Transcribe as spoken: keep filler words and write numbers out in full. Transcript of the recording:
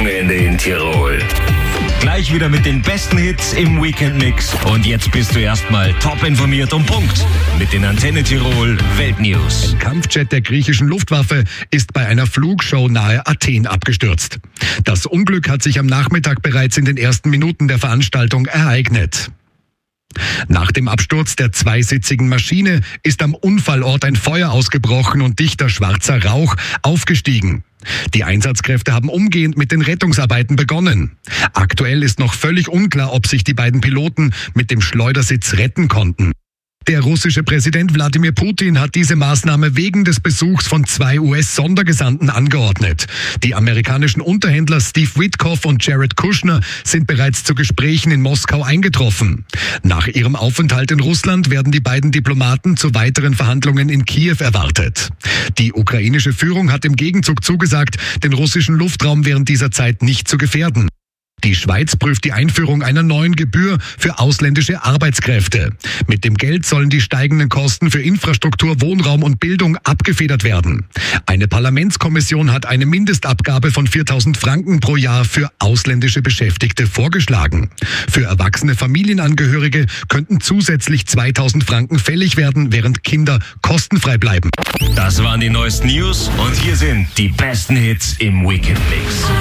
Wochenende in Tirol. Gleich wieder mit den besten Hits im Weekend-Mix. Und jetzt bist du erstmal top informiert um Punkt mit den Antenne Tirol Weltnews. Ein Kampfjet der griechischen Luftwaffe ist bei einer Flugshow nahe Athen abgestürzt. Das Unglück hat sich am Nachmittag bereits in den ersten Minuten der Veranstaltung ereignet. Nach dem Absturz der zweisitzigen Maschine ist am Unfallort ein Feuer ausgebrochen und dichter schwarzer Rauch aufgestiegen. Die Einsatzkräfte haben umgehend mit den Rettungsarbeiten begonnen. Aktuell ist noch völlig unklar, ob sich die beiden Piloten mit dem Schleudersitz retten konnten. Der russische Präsident Wladimir Putin hat diese Maßnahme wegen des Besuchs von zwei U S-Sondergesandten angeordnet. Die amerikanischen Unterhändler Steve Witkoff und Jared Kushner sind bereits zu Gesprächen in Moskau eingetroffen. Nach ihrem Aufenthalt in Russland werden die beiden Diplomaten zu weiteren Verhandlungen in Kiew erwartet. Die ukrainische Führung hat im Gegenzug zugesagt, den russischen Luftraum während dieser Zeit nicht zu gefährden. Die Schweiz prüft die Einführung einer neuen Gebühr für ausländische Arbeitskräfte. Mit dem Geld sollen die steigenden Kosten für Infrastruktur, Wohnraum und Bildung abgefedert werden. Eine Parlamentskommission hat eine Mindestabgabe von viertausend Franken pro Jahr für ausländische Beschäftigte vorgeschlagen. Für erwachsene Familienangehörige könnten zusätzlich zweitausend Franken fällig werden, während Kinder kostenfrei bleiben. Das waren die neuesten News und hier sind die besten Hits im Weekend-Mix.